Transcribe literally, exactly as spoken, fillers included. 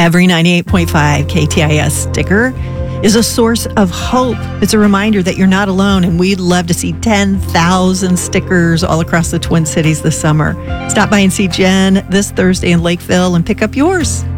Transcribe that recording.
Every ninety-eight point five K T I S sticker is a source of hope. It's a reminder that you're not alone, and we'd love to see ten thousand stickers all across the Twin Cities this summer. Stop by and see Jen this Thursday in Lakeville and pick up yours.